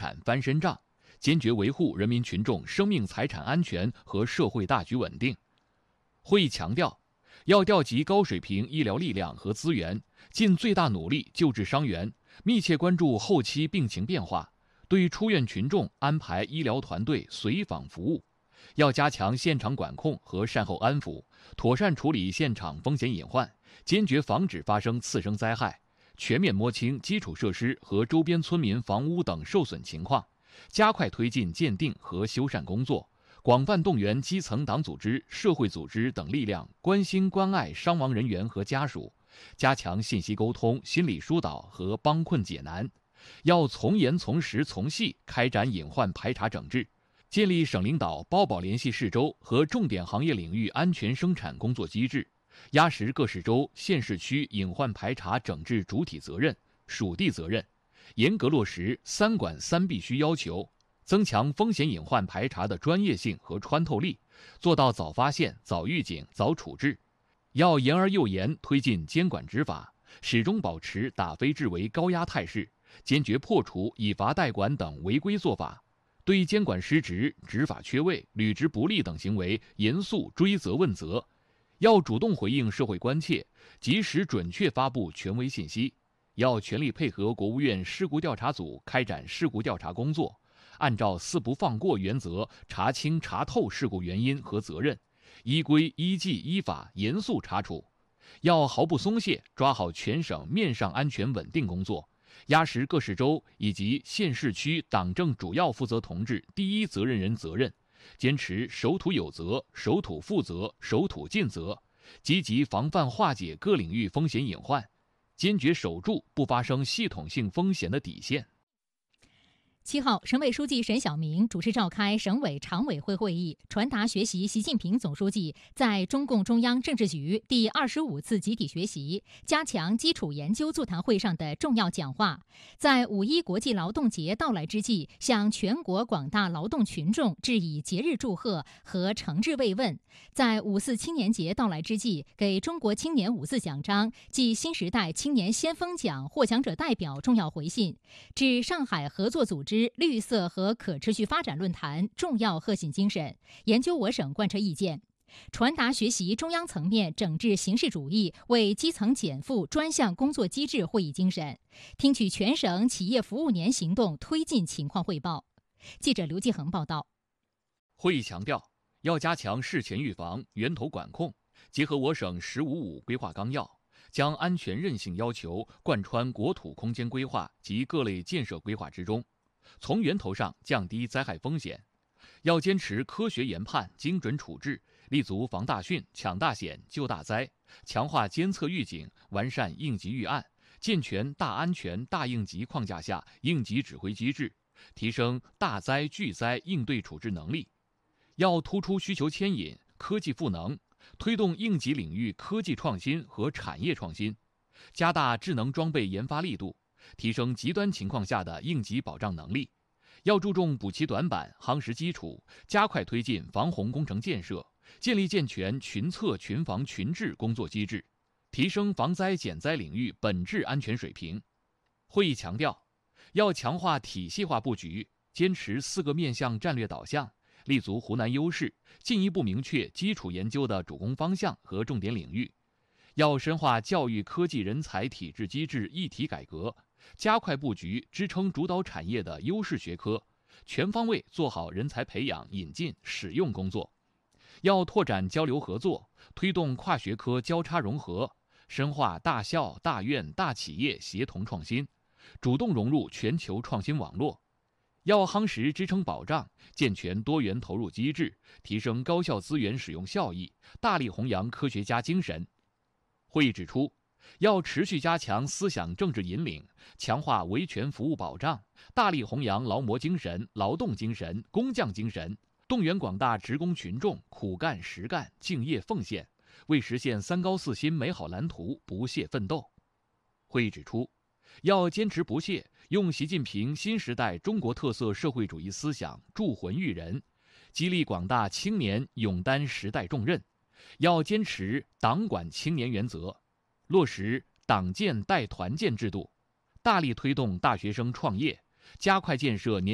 产翻身仗，坚决维护人民群众生命财产安全和社会大局稳定。会议强调，要调集高水平医疗力量和资源，尽最大努力救治伤员，密切关注后期病情变化，对出院群众安排医疗团队随访服务。要加强现场管控和善后安抚，妥善处理现场风险隐患，坚决防止发生次生灾害，全面摸清基础设施和周边村民房屋等受损情况，加快推进鉴定和修缮工作，广泛动员基层党组织、社会组织等力量关心关爱伤亡人员和家属，加强信息沟通、心理疏导和帮困解难。要从严从实从细开展隐患排查整治，建立省领导包保联系市州和重点行业领域安全生产工作机制，压实各市州、县市区隐患排查整治主体责任、属地责任，严格落实3管3必须要求，增强风险隐患排查的专业性和穿透力，做到早发现、早预警、早处置。要严而又严推进监管执法，始终保持打非治为高压态势，坚决破除以罚代管等违规做法，对监管失职、执法缺位、履职不力等行为严肃追责问责。要主动回应社会关切，及时准确发布权威信息。要全力配合国务院事故调查组开展事故调查工作，按照4不放过原则查清查透事故原因和责任，依规依纪依法严肃查处。要毫不松懈抓好全省面上安全稳定工作，压实各市州以及县市区党政主要负责同志第一责任人责任，坚持守土有责、守土负责、守土尽责，积极防范化解各领域风险隐患，坚决守住不发生系统性风险的底线。 7号，省委书记沈晓明主持召开省委常委会会议，传达学习习近平总书记在中共中央政治局第25次集体学习加强基础研究座谈会上的重要讲话，在5·1国际劳动节到来之际，向全国广大劳动群众致以节日祝贺和诚挚慰问；在5·4青年节到来之际，给中国青年5·4奖章暨新时代青年先锋奖获奖者代表重要回信，致上海合作组织绿色和可持续发展论坛重要贺信精神，研究我省贯彻意见，传达学习中央层面整治形式主义为基层减负专项工作机制会议精神，听取全省企业服务年行动推进情况汇报。记者刘继恒报道。 会议强调，要加强事前预防、源头管控，结合我省“15·5”规划纲要，将安全韧性要求贯穿国土空间规划及各类建设规划之中，从源头上降低灾害风险。要坚持科学研判、精准处置，立足防大汛、抢大险、救大灾，强化监测预警，完善应急预案，健全大安全、大应急框架下应急指挥机制，提升大灾巨灾应对处置能力。要突出需求牵引、科技赋能，推动应急领域科技创新和产业创新，加大智能装备研发力度，提升极端情况下的应急保障能力。要注重补齐短板、夯实基础，加快推进防洪工程建设，建立健全群测群防群治工作机制，提升防灾减灾领域本质安全水平。会议强调，要强化体系化布局，坚持4个面向战略导向，立足湖南优势，进一步明确基础研究的主攻方向和重点领域。要深化教育科技人才体制机制一体改革，加快布局支撑主导产业的优势学科，全方位做好人才培养、引进、使用工作。要拓展交流合作，推动跨学科交叉融合，深化大校、大院、大企业协同创新，主动融入全球创新网络。要夯实支撑保障，健全多元投入机制，提升高校资源使用效益，大力弘扬科学家精神。会议指出，要持续加强思想政治引领，强化维权服务保障，大力弘扬劳模精神、劳动精神、工匠精神，动员广大职工群众苦干实干、敬业奉献，为实现3高4新美好蓝图不懈奋斗。会议指出，要坚持不懈用习近平新时代中国特色社会主义思想铸魂育人，激励广大青年勇担时代重任。要坚持党管青年原则，落实党建带团建制度，大力推动大学生创业，加快建设年